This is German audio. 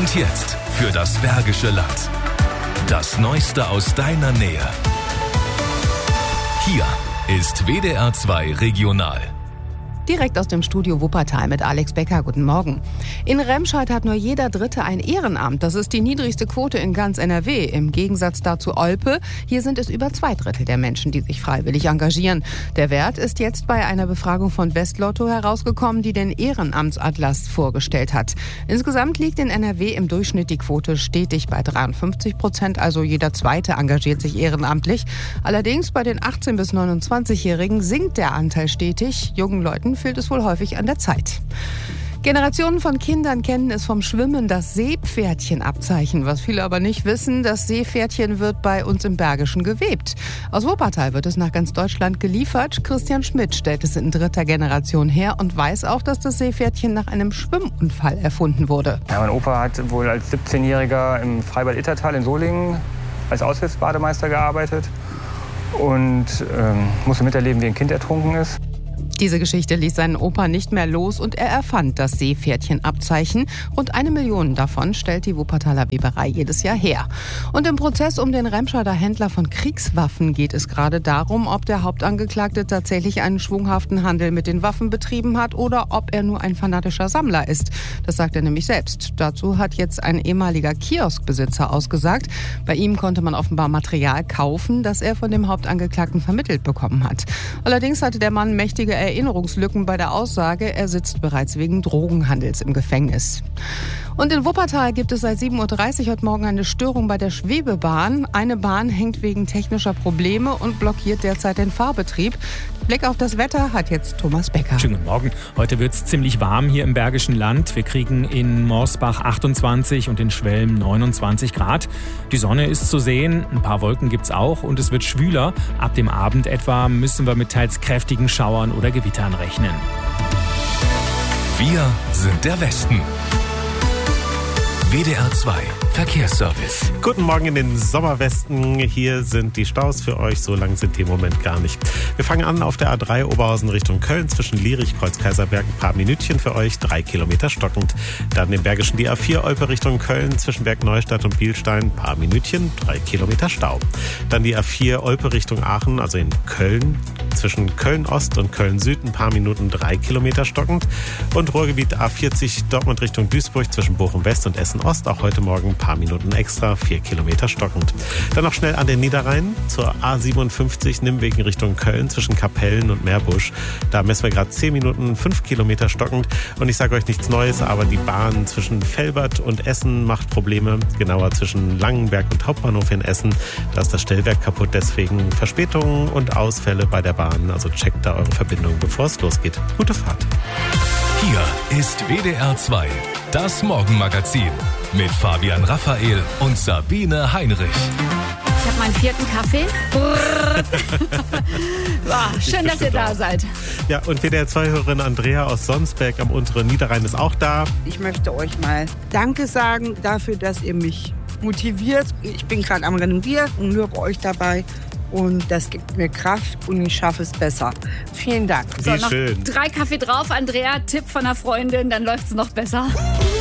Und jetzt für das Bergische Land. Das Neueste aus deiner Nähe. Hier ist WDR 2 Regional. Direkt aus dem Studio Wuppertal mit Alex Becker. Guten Morgen. In Remscheid hat nur jeder Dritte ein Ehrenamt. Das ist die niedrigste Quote in ganz NRW. Im Gegensatz dazu Olpe. Hier sind es über 2/3 der Menschen, die sich freiwillig engagieren. Der Wert ist jetzt bei einer Befragung von Westlotto herausgekommen, die den Ehrenamtsatlas vorgestellt hat. Insgesamt liegt in NRW im Durchschnitt die Quote stetig bei 53%. Also jeder Zweite engagiert sich ehrenamtlich. Allerdings bei den 18- bis 29-Jährigen sinkt der Anteil stetig. Jungen Leuten fehlt es wohl häufig an der Zeit. Generationen von Kindern kennen es vom Schwimmen, das Seepferdchenabzeichen. Was viele aber nicht wissen, das Seepferdchen wird bei uns im Bergischen gewebt. Aus Wuppertal wird es nach ganz Deutschland geliefert. Christian Schmidt stellt es in 3. Generation her und weiß auch, dass das Seepferdchen nach einem Schwimmunfall erfunden wurde. Ja, mein Opa hat wohl als 17-Jähriger im Freibad Ittertal in Solingen als Aushilfsbademeister gearbeitet und musste miterleben, wie ein Kind ertrunken ist. Diese Geschichte ließ seinen Opa nicht mehr los und er erfand das Seepferdchenabzeichen. Rund 1 Million davon stellt die Wuppertaler Weberei jedes Jahr her. Und im Prozess um den Remscheider Händler von Kriegswaffen geht es gerade darum, ob der Hauptangeklagte tatsächlich einen schwunghaften Handel mit den Waffen betrieben hat oder ob er nur ein fanatischer Sammler ist. Das sagt er nämlich selbst. Dazu hat jetzt ein ehemaliger Kioskbesitzer ausgesagt. Bei ihm konnte man offenbar Material kaufen, das er von dem Hauptangeklagten vermittelt bekommen hat. Allerdings hatte der Mann mächtige Erinnerungslücken bei der Aussage, er sitzt bereits wegen Drogenhandels im Gefängnis. Und in Wuppertal gibt es seit 7:30 Uhr heute Morgen eine Störung bei der Schwebebahn. Eine Bahn hängt wegen technischer Probleme und blockiert derzeit den Fahrbetrieb. Blick auf das Wetter hat jetzt Thomas Becker. Schönen guten Morgen. Heute wird es ziemlich warm hier im Bergischen Land. Wir kriegen in Morsbach 28 und in Schwelm 29 Grad. Die Sonne ist zu sehen, ein paar Wolken gibt es auch und es wird schwüler. Ab dem Abend etwa müssen wir mit teils kräftigen Schauern oder Gewittern rechnen. Wir sind der Westen. WDR 2 Verkehrsservice. Guten Morgen in den Sommerwesten. Hier sind die Staus für euch. So lang sind die im Moment gar nicht. Wir fangen an auf der A3 Oberhausen Richtung Köln. Zwischen Lierich, Kreuz-Kaiserberg ein paar Minütchen für euch. 3 Kilometer stockend. Dann im Bergischen die A4 Olpe Richtung Köln. Zwischen Bergneustadt und Bielstein ein paar Minütchen. 3 Kilometer Stau. Dann die A4 Olpe Richtung Aachen, also in Köln. Zwischen Köln-Ost und Köln-Süd ein paar Minuten 3 Kilometer stockend. Und Ruhrgebiet A40 Dortmund Richtung Duisburg zwischen Bochum-West und Essen-Ost. Auch heute Morgen ein paar Minuten extra, 4 Kilometer stockend. Dann noch schnell an den Niederrhein zur A57 Nimwegen Richtung Köln zwischen Kapellen und Meerbusch. Da messen wir gerade 10 Minuten, 5 Kilometer stockend. Und ich sage euch nichts Neues, aber die Bahn zwischen Velbert und Essen macht Probleme. Genauer zwischen Langenberg und Hauptbahnhof in Essen. Da ist das Stellwerk kaputt, deswegen Verspätungen und Ausfälle bei der Bahn. Also checkt da eure Verbindung, bevor es losgeht. Gute Fahrt. Hier ist WDR 2, das Morgenmagazin mit Fabian Raphael und Sabine Heinrich. Ich habe meinen 4. Kaffee. Schön, dass ihr da seid. Ja, und WDR 2-Hörerin Andrea aus Sonsbeck am unteren Niederrhein ist auch da. Ich möchte euch mal Danke sagen dafür, dass ihr mich motiviert. Ich bin gerade am Renovieren und höre euch dabei. Und das gibt mir Kraft und ich schaffe es besser. Vielen Dank. Wie schön. Noch 3 Kaffee drauf, Andrea. Tipp von einer Freundin, dann läuft es noch besser.